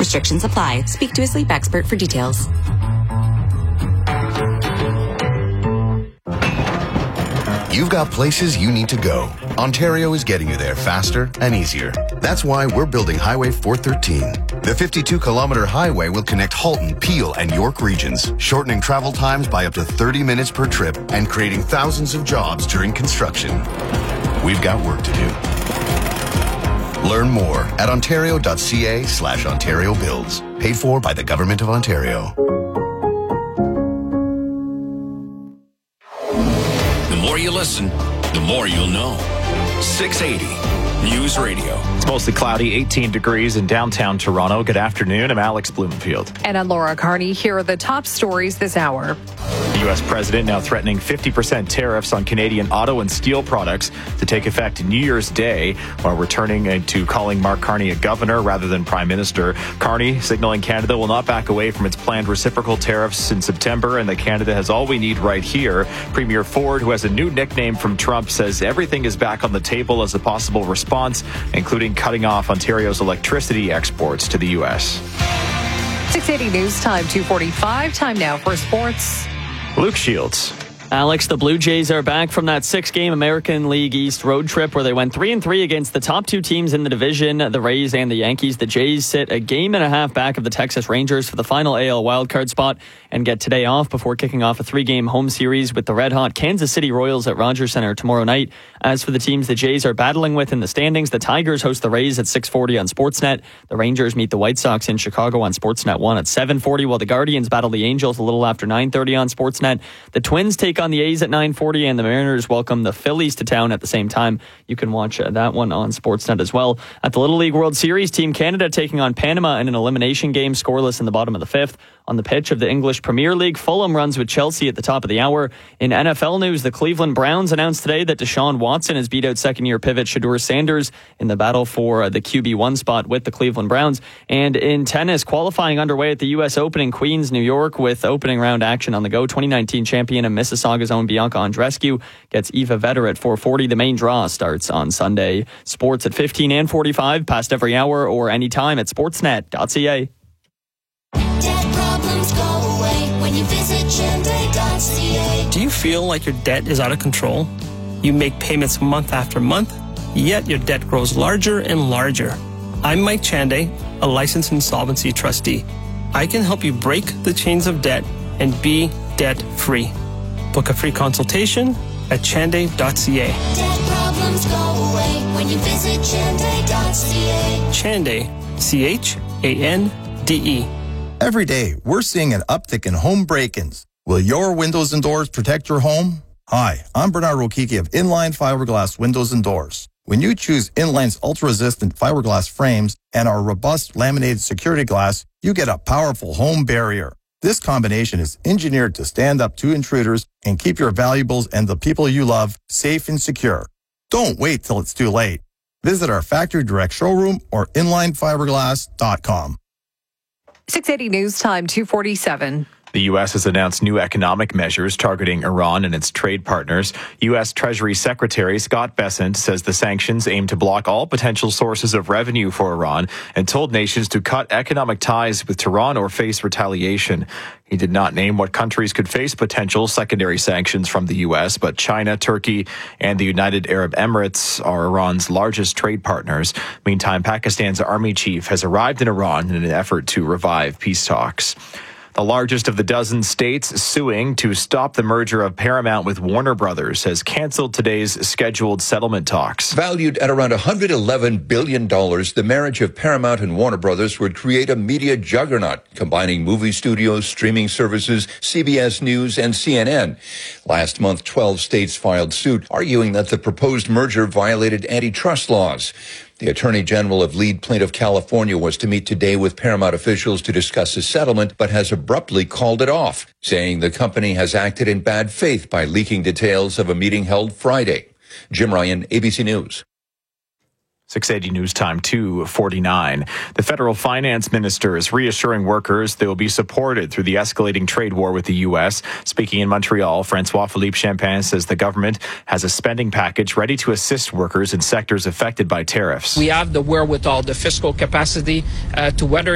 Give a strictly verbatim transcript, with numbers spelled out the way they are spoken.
Restrictions apply. Speak to a sleep expert for details. You've got places you need to go. Ontario is getting you there faster and easier. That's why we're building Highway four thirteen. The fifty-two kilometer highway will connect Halton, Peel, and York regions, shortening travel times by up to thirty minutes per trip and creating thousands of jobs during construction. We've got work to do. Learn more at ontario.ca slash Ontario Builds. Paid for by the Government of Ontario. The more you listen, the more you'll know. six eighty News Radio. It's mostly cloudy, eighteen degrees in downtown Toronto. Good afternoon. I'm Alex Blumenfield. And I'm Laura Carney. Here are the top stories this hour. The U S president now threatening fifty percent tariffs on Canadian auto and steel products to take effect New Year's Day, while returning to calling Mark Carney a governor rather than prime minister. Carney signaling Canada will not back away from its planned reciprocal tariffs in September, and that Canada has all we need right here. Premier Ford, who has a new nickname from Trump, says everything is back on the table as a possible response, including cutting off Ontario's electricity exports to the U S. six eighty News Time, two forty-five. Time now for sports. Luke Shields. Alex, the Blue Jays are back from that six-game American League East road trip where they went three and three against the top two teams in the division, the Rays and the Yankees. The Jays sit a game and a half back of the Texas Rangers for the final A L wildcard spot and get today off before kicking off a three-game home series with the red-hot Kansas City Royals at Rogers Center tomorrow night. As for the teams the Jays are battling with in the standings, the Tigers host the Rays at six forty on Sportsnet. The Rangers meet the White Sox in Chicago on Sportsnet one at seven forty, while the Guardians battle the Angels a little after nine thirty on Sportsnet. The Twins take on the A's at nine forty, and the Mariners welcome the Phillies to town at the same time. You can watch uh, that one on Sportsnet as well. At the Little League World Series, Team Canada taking on Panama in an elimination game, scoreless in the bottom of the fifth. On the pitch of the English Premier League, Fulham runs with Chelsea at the top of the hour. In N F L news, the Cleveland Browns announced today that Deshaun Watson has beat out second-year pivot Shedeur Sanders in the battle for uh, the Q B one spot with the Cleveland Browns. And in tennis, qualifying underway at the U S Open in Queens, New York, with opening round action on the go. twenty nineteen champion and Mississauga's own Bianca Andreescu gets Eva Vetter at four forty. The main draw starts on Sunday. Sports at fifteen and forty-five, past every hour or anytime at sportsnet dot c a. Debt problems go away when you visit Chande dot c a. Do you feel like your debt is out of control? You make payments month after month, yet your debt grows larger and larger. I'm Mike Chande, a licensed insolvency trustee. I can help you break the chains of debt and be debt-free. Book a free consultation at chande dot c a. Debt problems go away when you visit Chande dot c a. Chande, C H A N D E. Every day, we're seeing an uptick in home break-ins. Will your windows and doors protect your home? Hi, I'm Bernard Rokiki of Inline Fiberglass Windows and Doors. When you choose Inline's ultra-resistant fiberglass frames and our robust laminated security glass, you get a powerful home barrier. This combination is engineered to stand up to intruders and keep your valuables and the people you love safe and secure. Don't wait till it's too late. Visit our factory direct showroom or inline fiberglass dot com. six eighty News Time, two forty-seven. The U S has announced new economic measures targeting Iran and its trade partners. U S Treasury Secretary Scott Bessent says the sanctions aim to block all potential sources of revenue for Iran and told nations to cut economic ties with Tehran or face retaliation. He did not name what countries could face potential secondary sanctions from the U S, but China, Turkey, and the United Arab Emirates are Iran's largest trade partners. Meantime, Pakistan's army chief has arrived in Iran in an effort to revive peace talks. The largest of the dozen states suing to stop the merger of Paramount with Warner Brothers has canceled today's scheduled settlement talks. Valued at around one hundred eleven billion dollars, the marriage of Paramount and Warner Brothers would create a media juggernaut, combining movie studios, streaming services, C B S News, and C N N. Last month, twelve states filed suit, arguing that the proposed merger violated antitrust laws. The Attorney General of lead plaintiff California was to meet today with Paramount officials to discuss a settlement, but has abruptly called it off, saying the company has acted in bad faith by leaking details of a meeting held Friday. Jim Ryan, A B C News. six eighty News Time, two forty-nine. The federal finance minister is reassuring workers they will be supported through the escalating trade war with the U S. Speaking in Montreal, Francois-Philippe Champagne says the government has a spending package ready to assist workers in sectors affected by tariffs. We have the wherewithal, the fiscal capacity uh, to weather